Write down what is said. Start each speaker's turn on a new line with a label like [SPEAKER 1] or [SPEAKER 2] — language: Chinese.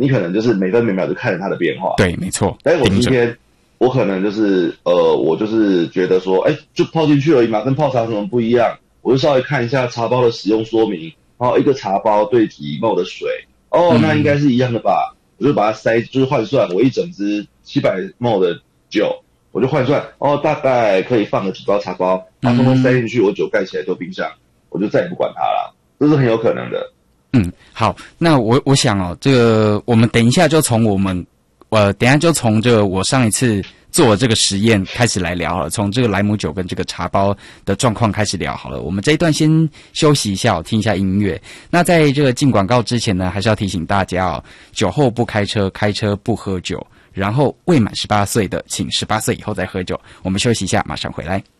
[SPEAKER 1] 你可能就是每分每秒就看着它的变化。
[SPEAKER 2] 对，没错。
[SPEAKER 1] 但是我今天我可能就是我就是觉得说，就泡进去而已嘛，跟泡茶有什么不一样？我就稍微看一下茶包的使用说明，然后一个茶包对几 ml 的水，那应该是一样的吧？我就把它就是换算，我一整支700 ml 的酒，我就换算，大概可以放个几包茶包，把它通通塞进去，我酒盖起来丢冰箱，我就再也不管它了，这是很有可能的。
[SPEAKER 2] 好，那我想这个我们等一下就从这个我上一次做这个实验开始来聊好了，从这个莱姆酒跟这个茶包的状况开始聊好了。我们这一段先休息一下，听一下音乐。那在这个进广告之前呢，还是要提醒大家酒后不开车，开车不喝酒，然后未满18岁的请18岁以后再喝酒。我们休息一下，马上回来。